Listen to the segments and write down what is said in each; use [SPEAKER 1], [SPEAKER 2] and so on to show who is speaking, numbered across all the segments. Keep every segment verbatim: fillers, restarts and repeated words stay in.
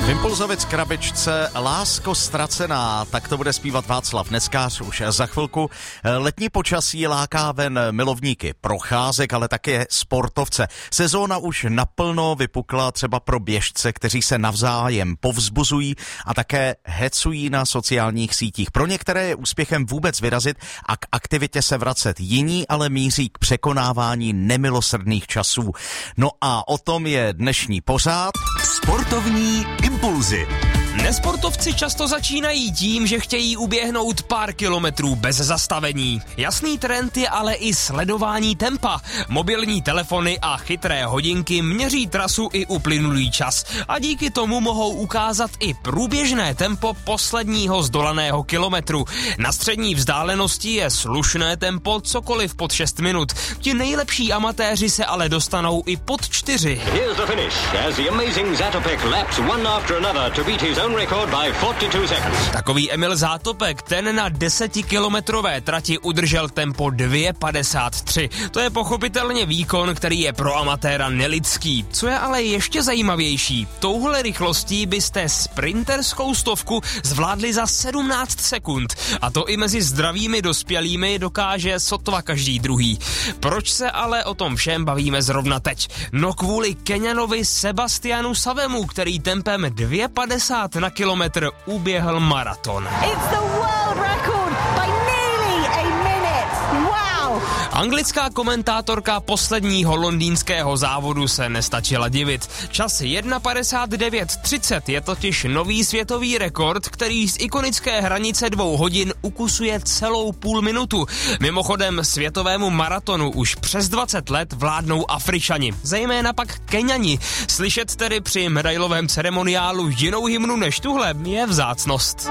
[SPEAKER 1] V Impulzovic krabičce Lásko ztracená, tak to bude zpívat Václav Neskář už za chvilku. Letní počasí láká ven milovníky procházek, ale také sportovce. Sezóna už naplno vypukla třeba pro běžce, kteří se navzájem povzbuzují a také hecují na sociálních sítích. Pro některé je úspěchem vůbec vyrazit a k aktivitě se vracet. Jiní ale míří k překonávání nemilosrdných časů. No a o tom je dnešní pořád.
[SPEAKER 2] Sportovní impulzy.
[SPEAKER 3] Nesportovci často začínají tím, že chtějí uběhnout pár kilometrů bez zastavení. Jasný trend je ale i sledování tempa. Mobilní telefony a chytré hodinky měří trasu i uplynulý čas a díky tomu mohou ukázat i průběžné tempo posledního zdolaného kilometru. Na střední vzdálenosti je slušné tempo cokoliv pod šest minut. Ti nejlepší amatéři se ale dostanou i pod čtyři.
[SPEAKER 4] Here's the finish as the amazing Zatopek laps one after another to beat his own record by forty-two seconds.
[SPEAKER 3] Takový Emil Zátopek, ten na desetikilometrové trati udržel tempo dvě padesát tři. To je pochopitelně výkon, který je pro amatéra nelidský. Co je ale ještě zajímavější, touhle rychlostí byste sprinterskou stovku zvládli za sedmnáct sekund. A to i mezi zdravými dospělými dokáže sotva každý druhý. Proč se ale o tom všem bavíme zrovna teď? No kvůli Keňanovi Sebastianu Savemu, který tempem dvě padesát na kilometr uběhl maraton.
[SPEAKER 5] It's the world record by nearly a minute. Wow!
[SPEAKER 3] Anglická komentátorka posledního londýnského závodu se nestačila divit. Čas jedna padesát devět třicet je totiž nový světový rekord, který z ikonické hranice dvou hodin ukusuje celou půl minutu. Mimochodem světovému maratonu už přes dvacet let vládnou Afričani, zejména pak Keňani. Slyšet tedy při medailovém ceremoniálu jinou hymnu než tuhle je vzácnost.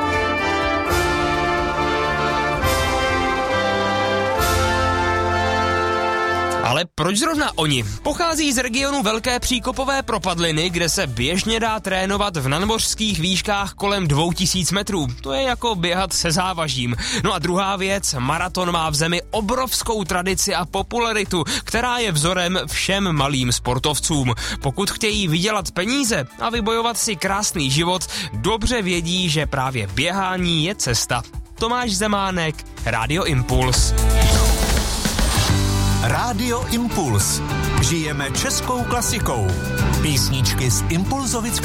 [SPEAKER 3] Ale proč zrovna oni? Pochází z regionu Velké příkopové propadliny, kde se běžně dá trénovat v nadmořských výškách kolem dvou tisíc metrů. To je jako běhat se závažím. No a druhá věc, maraton má v zemi obrovskou tradici a popularitu, která je vzorem všem malým sportovcům. Pokud chtějí vydělat peníze a vybojovat si krásný život, dobře vědí, že právě běhání je cesta. Tomáš Zemánek, Rádio Impuls.
[SPEAKER 2] Rádio Impuls. Žijeme českou klasikou. Písničky z Impulzovic